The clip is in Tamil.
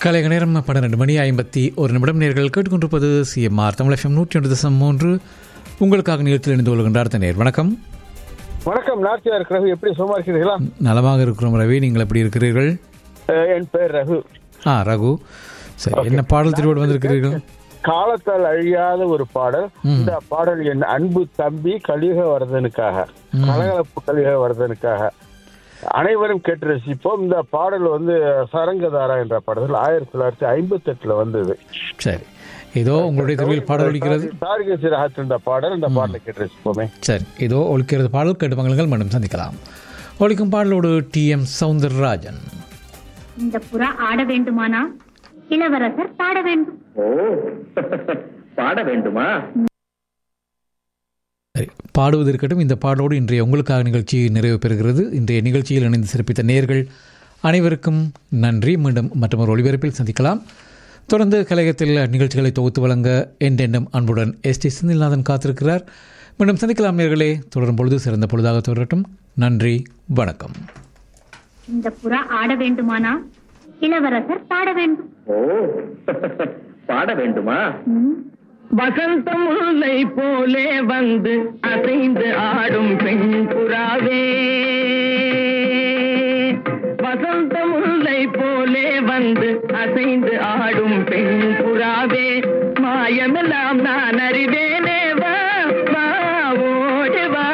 கலைக நேரம் 12:51 நேர்கள் கேட்டுக்கொண்டிருப்பது சிஎம்ஆர் தமிழ் FM 101.3. உங்களுக்காக நிகழ்ச்சியில் இணைந்து கொள்கின்றார் தனியார். வணக்கம். வணக்கம். நார்த்தியா ரவி, எப்படி சும்மா இருக்கிறீர்களா? நலமாக இருக்கிறோம் ரவி, நீங்கள் எப்படி இருக்கிறீர்கள்? என் பேர் ரகு. ரகு, சரி. என்ன பாடல் திருவோடு வந்திருக்கிறீர்கள்? காலத்தால் அழியாத ஒரு பாடல். இந்த பாடல் என் அன்பு தம்பி கலியுகவர்தனுக்காக, கலகலப்பு கலியுகவர்தனுக்காக அனைவரும் கேட்டு ரசிப்போம். இந்த பாடல் சரங்கதாரா என்ற பாடல் 1958 வந்தது. சரி, இதோ உங்களுடைய திருவில் பாடல் ஒலிக்கிறது. தாரிக சிராத் என்ற பாடல், இந்த பாடலை கேட்டு ரசிப்போமே. சரி, இதோ ஒலிக்கிறது பாடல். கேட்டு மங்களுங்கள், மீண்டும் சந்திக்கலாம். ஒலிக்கும் பாடலோடு TM சௌந்தரராஜன். இந்த புறா ஆட வேண்டுமானா இளவரசர் பாட வேண்டும். பாட வேண்டுமா? பாடுவது இருக்கட்டும். இந்த பாடலோடு இன்றைய உங்களுக்காக நிகழ்ச்சி நிறைவு பெறுகிறது. இன்றைய நிகழ்ச்சியில் இணைந்து சிறப்பித்த நேயர்கள் அனைவருக்கும் நன்றி. மீண்டும் மற்றொரு ஒளிபரப்பில் சந்திக்கலாம். தொடர்ந்து கலையகத்தில் நிகழ்ச்சிகளை தொகுத்து வழங்க என்றென்றும் அன்புடன் ST செந்தில்நாதன் காத்திருக்கிறார். மீண்டும் சந்திக்கலாம் நேயர்களே. தொடரும் பொழுது சிறந்த பொழுதாக தொடரட்டும். நன்றி, வணக்கம். இந்த புறா ஆட வேண்டுமானா இளவரசர் பாட வேண்டும். பாட வேண்டுமா? வசந்த முல்லை போலே வந்து அசைந்து ஆடும் பெண் புறாவே, வசந்த முல்லை போலே வந்து அசைந்து ஆடும் பெண் புறாவே, மாயமெல்லாம் நான் அறிவேனே, வா வா ஓடி வா.